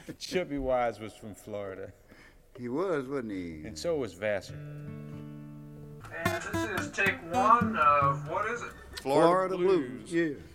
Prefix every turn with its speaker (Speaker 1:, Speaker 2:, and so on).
Speaker 1: Chubby Wise was from Florida.
Speaker 2: He was, wasn't he?
Speaker 1: And so was Vassar.
Speaker 3: And this is take one of, what is it?
Speaker 2: Florida Blues. Yeah.